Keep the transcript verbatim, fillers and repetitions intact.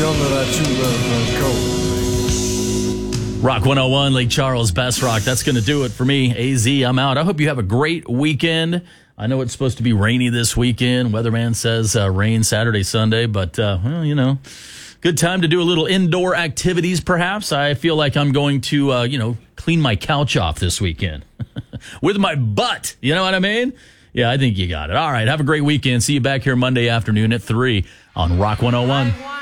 on to that true love cold. Rock one oh one, Lake Charles, Best Rock. That's going to do it for me. A Z, I'm out. I hope you have a great weekend. I know it's supposed to be rainy this weekend. Weatherman says uh, rain Saturday, Sunday, but, uh, well, you know, good time to do a little indoor activities, perhaps. I feel like I'm going to, uh, you know, clean my couch off this weekend with my butt. You know what I mean? Yeah, I think you got it. All right, have a great weekend. See you back here Monday afternoon at three on Rock one oh one.